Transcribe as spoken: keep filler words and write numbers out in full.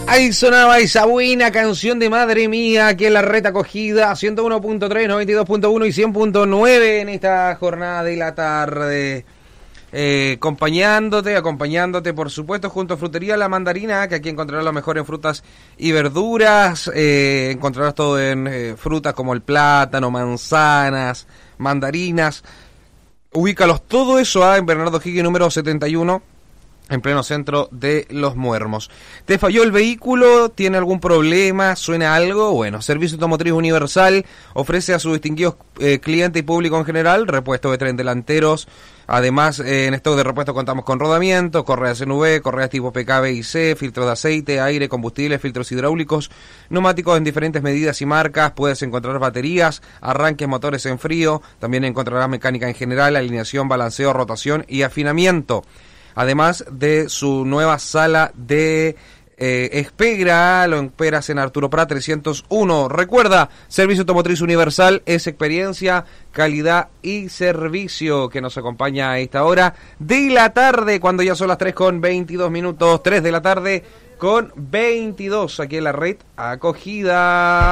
Ahí sonaba esa buena canción de Madre Mía, aquí en la red acogida, ciento uno punto tres, noventa y dos punto uno y cien punto nueve en esta jornada de la tarde. Eh, acompañándote, acompañándote por supuesto junto a Frutería La Mandarina, que aquí encontrarás lo mejor en frutas y verduras. Eh, encontrarás todo en eh, frutas como el plátano, manzanas, mandarinas. Ubícalos todo eso ah, en Bernardo Higgins número setenta y uno, en pleno centro de Los Muermos. ¿Te falló el vehículo? ¿Tiene algún problema? ¿Suena algo? Bueno, Servicio Automotriz Universal ofrece a sus distinguidos eh, clientes y público en general repuesto de tren delanteros. Además, eh, en stock de repuestos contamos con rodamientos, correas N V, correas tipo P K B y C, filtros de aceite, aire, combustible, filtros hidráulicos, neumáticos en diferentes medidas y marcas. Puedes encontrar baterías, arranques, motores en frío. También encontrarás mecánica en general, alineación, balanceo, rotación y afinamiento. Además de su nueva sala de eh, espera, lo esperas en Arturo Prat trescientos uno. Recuerda, Servicio Automotriz Universal es experiencia, calidad y servicio que nos acompaña a esta hora de la tarde, cuando ya son las tres con veintidós minutos, tres de la tarde con veintidós aquí en la red acogida.